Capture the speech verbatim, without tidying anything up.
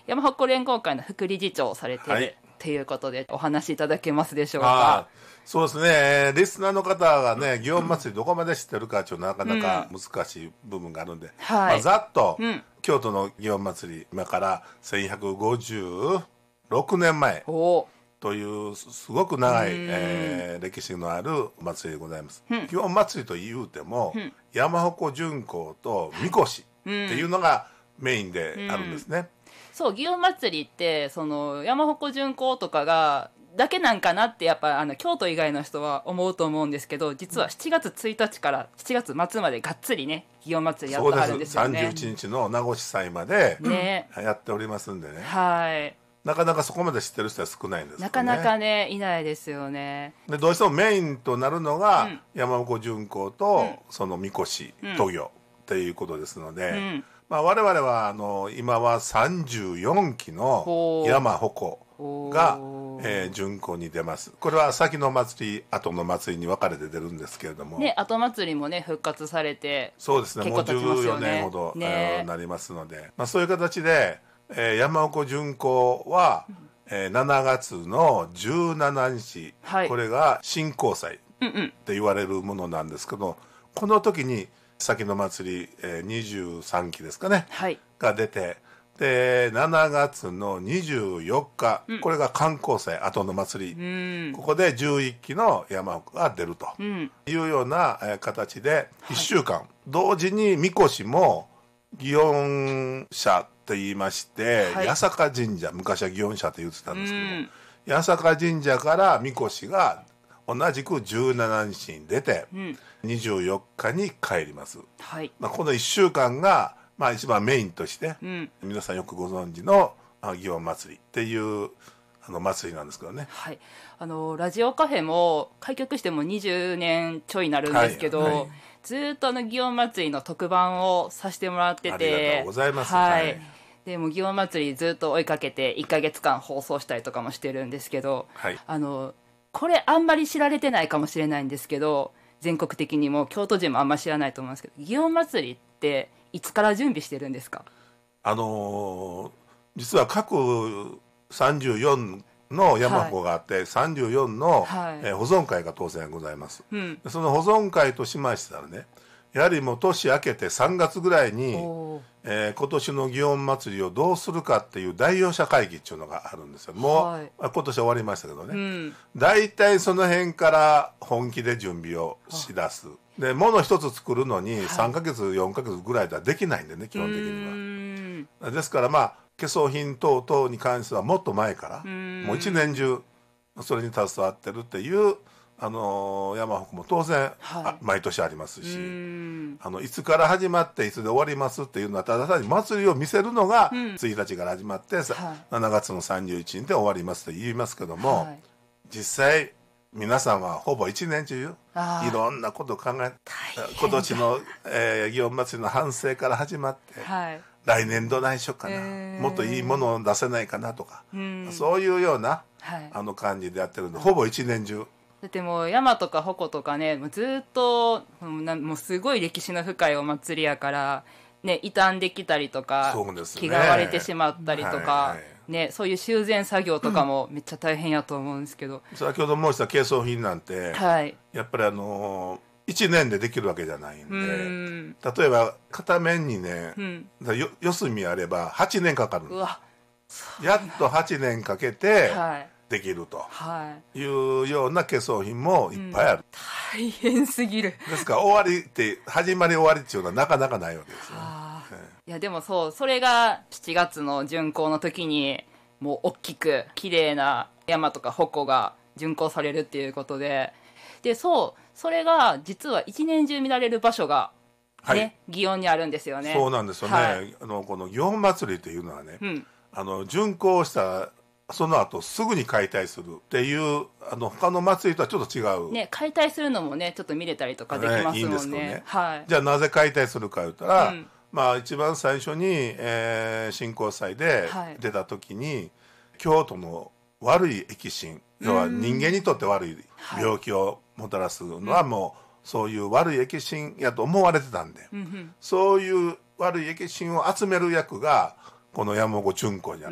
山鉾連合会の副理事長をされている、はいということでお話しいただけますでしょうか。 そうですね、リスナーの方がね、祇園祭どこまで知ってるかちょっとなかなか難しい部分があるんで、うんまあ、ざっと、うん、京都の祇園祭今からせんひゃくごじゅうろくねんまえというすごく長い、えー、歴史のある祭りでございます、うん、祇園祭というても、うん、山鉾巡行とみこしっていうのがメインであるんですね、うんうんそう祇園祭ってその山鉾巡行とかがだけなんかなってやっぱあの京都以外の人は思うと思うんですけど、実はしちがつついたちからしちがつ末までがっつりね祇園祭やってはるんですよね。 そうです、さんじゅういちにちの名護市祭まで、ね、やっておりますんでね、 はいなかなかそこまで知ってる人は少ないんですけどね。 なかなかねいないですよね。 でどうしてもメインとなるのが、うん、山鉾巡行と、うん、そのみこし渡御っていうことですので、うんまあ、我々はあの今はさんじゅうよんきの山鉾が、えー、巡行に出ます。これは先の祭り後の祭りに分かれて出るんですけれども、 ね、後祭りもね復活されてそうですね、もうじゅうよねんほど、ね、なりますので、まあ、そういう形で、えー、山鉾巡行は、えー、しちがつのじゅうしちにち、はい、これが神幸祭って言われるものなんですけど、この時に先の祭り、えー、にじゅうさんきですかね、はい、が出て、でしちがつのにじゅうよっか、うん、これが観光祭後の祭り、うん、ここでじゅういっきの山鉾が出るというような、えー、形でいっしゅうかん、はい、同時にみこしも祇園社と言いまして、はい、八坂神社、昔は祇園社と言ってたんですけど、うん、八坂神社からみこしが同じくじゅうしちにちに出て、うん、にじゅうよっかに帰ります、はいまあ、このいっしゅうかんが、まあ、一番メインとして、うん、皆さんよくご存知の祇園祭っていうあの祭りなんですけどね、 はい、あのラジオカフェも開局してもにじゅうねんちょいになるんですけど、はいはい、ずっとあの祇園祭の特番をさせてもらってて、ありがとうございます、 はいはい、でも祇園祭ずっと追いかけていっかげつかん放送したりとかもしてるんですけど、はい、あのこれあんまり知られてないかもしれないんですけど、全国的にも京都人もあんまり知らないと思うんですけど、祇園祭っていつから準備してるんですか？ あのー、実は各さんじゅうよんの山鉾があって、はい、さんじゅうよんの、はいえー、保存会が当然ございます、うん、その保存会としましてはね、やはりもう年明けてさんがつぐらいに、えー、今年の祇園祭をどうするかっていう代表者会議っていうのがあるんですよ。もう、はい、今年終わりましたけどね、うん、大体その辺から本気で準備をしだす。で物一つ作るのにさんかげつよんかげつぐらいではできないんでね、基本的には。ですからまあ化粧品等々に関してはもっと前からもう一年中それに携わってるっていうあの山鉾も当然、はい、毎年ありますし、あのいつから始まっていつで終わりますっていうのはただ単に祭りを見せるのがついたちから始まって、うん、しちがつのさんじゅういちにちで終わりますと言いますけども、はい、実際皆さんはほぼ一年中いろんなことを考え、今年の、えー、祇園祭の反省から始まって、はい、来年どないしようかな、えー、もっといいものを出せないかなとか、うん、そういうような、はい、あの感じでやってるんで、ほぼ一年中。 だってもう山とか鉾とかね、もうずっともうすごい歴史の深いお祭りやからね、傷んできたりとか、ね、気が割れてしまったりとか、はいはいね、そういう修繕作業とかもめっちゃ大変やと思うんですけど、 うん、先ほど申した化粧品なんて、はい、やっぱりあのー、いちねんでできるわけじゃないんで、ん例えば片面にね、うん、よ四隅あればはちねんかかるんです。うわ、やっとはちねんかけてできるというような化粧品もいっぱいある、うん、 大変すぎる。 ですから終わりって始まり終わりっていうのはなかなかないわけですよ、 いやでもそう、それがしちがつの巡行の時にもう大きく綺麗な山とか鉾が巡行されるっていうことで、でそうそれが実は一年中見られる場所がね、はい、祇園にあるんですよね。 そうなんですよね、はい、あのこの祇園祭りっていうのはね、うん、あの巡行したその後すぐに解体するっていうあの他の祭りとはちょっと違う、 ね、解体するのもねちょっと見れたりとかできますもんね、いいんですけどね、はい、 じゃあなぜ解体するか言ったら、うんまあ、一番最初に、えー、神幸祭で出た時に、はい、京都の悪い疫神、要は人間にとって悪い病気をもたらすのはもう、そういう悪い疫神やと思われてたんで、うん、そういう悪い疫神を集める役がこの山鉾巡行じゃ